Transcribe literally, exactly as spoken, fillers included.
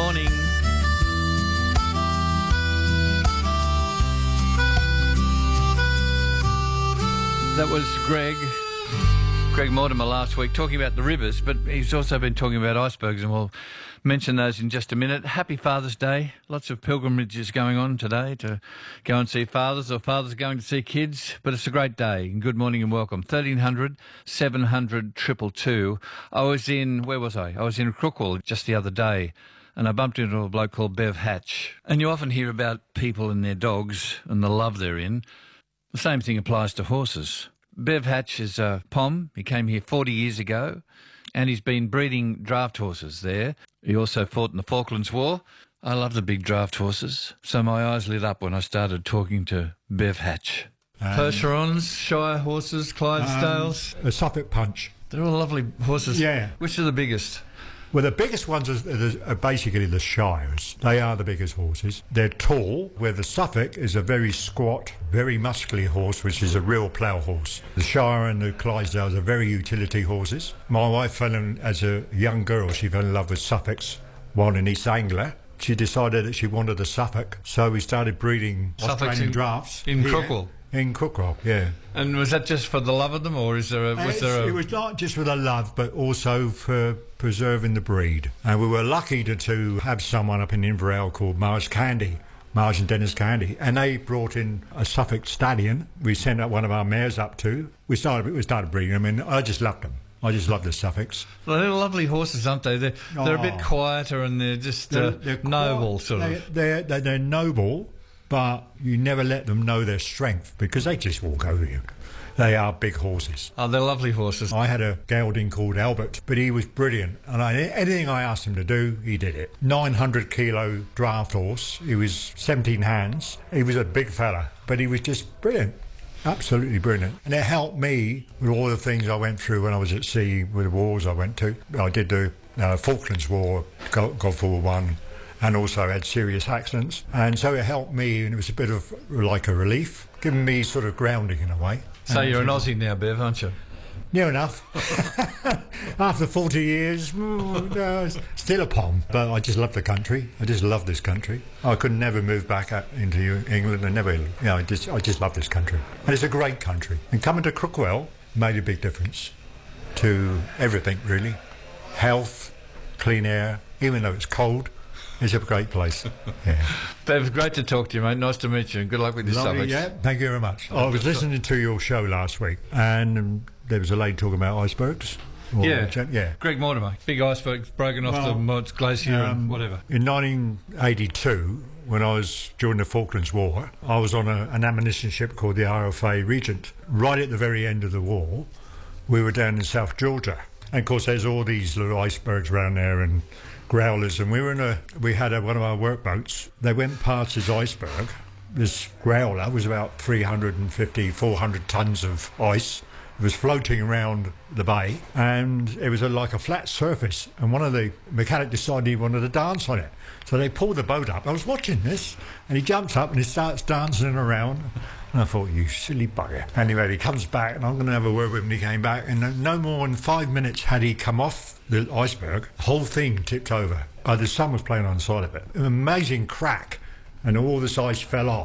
morning. That was Greg, Greg Mortimer last week talking about the rivers, but he's also been talking about icebergs, and we'll mention those in just a minute. Happy Father's Day. Lots of pilgrimages going on today to go and see fathers, or fathers going to see kids, but it's a great day. And good morning and welcome. thirteen hundred, seven hundred, two two two. I was in, where was I? I was in Crookwell just the other day, and I bumped into a bloke called Bev Hatch. And you often hear about people and their dogs and the love they're in. The same thing applies to horses. Bev Hatch is a P O M. He came here forty years ago, and he's been breeding draft horses there. He also fought in the Falklands War. I love the big draft horses, so my eyes lit up when I started talking to Bev Hatch. Um, Percherons, Shire horses, Clydesdales. Um, a Suffolk Punch. They're all lovely horses. Yeah. Which are the biggest? Well, the biggest ones are, are basically the Shires. They are the biggest horses. They're tall, where the Suffolk is a very squat, very muscly horse, which is a real plough horse. The Shire and the Clydesdales are very utility horses. My wife fell in, as a young girl, she fell in love with Suffolks while in East Anglia. She decided that she wanted a Suffolk, so we started breeding Australian in, drafts. In Crookwell? In Crookwell, yeah. And was that just for the love of them, or is there a... Was there a... It was not just for the love, but also for preserving the breed. And we were lucky to, to have someone up in Inverell called Marge Candy, Marge and Dennis Candy, and they brought in a Suffolk stallion. We sent up one of our mares up to. We started, we started breeding them, and I just loved them. I just love the Suffolks. Well, they're lovely horses, aren't they? They're, they're oh. a bit quieter, and they're just uh, they're, they're noble, quite, sort they, of. They're, they're, they're noble, but you never let them know their strength, because they just walk over you. They are big horses. Oh, they're lovely horses. I had a gelding called Albert, but he was brilliant. And I, anything I asked him to do, he did it. nine hundred kilo draft horse. He was seventeen hands. He was a big fella, but he was just brilliant. Absolutely brilliant. And it helped me with all the things I went through when I was at sea, with the wars I went to. I did the uh, Falklands War, Gulf War One, and also had serious accidents. And so it helped me, and it was a bit of like a relief, giving me sort of grounding in a way. So you're an Aussie now, Bev, aren't you? Near enough. After forty years, no, still a P O M. But I just love the country. I just love this country. I could never move back into England. I never, you know, I just, I just love this country. And it's a great country. And coming to Crookwell made a big difference to everything, really. Health, clean air, even though it's cold. It's a great place. Yeah. Bev, great to talk to you, mate. Nice to meet you, and good luck with your Lovely, Suffolks. yeah. Thank you very much. I was listening to your show last week, and um, there was a lady talking about icebergs. Yeah, yeah. Greg Mortimer, big iceberg broken off well, the Mods Glacier um, and whatever. In nineteen eighty-two, when I was during the Falklands War, I was on a, an ammunition ship called the R F A Regent. Right at the very end of the war, we were down in South Georgia, and of course there's all these little icebergs around there and growlers, and we were in a we had a, one of our workboats. They went past this iceberg. This growler was about three hundred fifty, four hundred tons of ice. It was floating around the bay, and it was a, like a flat surface, and one of the mechanics decided he wanted to dance on it. So they pulled the boat up. I was watching this, and he jumps up and he starts dancing around. And I thought, you silly bugger. Anyway, he comes back, and I'm going to have a word with him. He came back, and no more than five minutes had he come off the iceberg, the whole thing tipped over. Uh, the sun was playing on the side of it. An amazing crack, and all this ice fell off.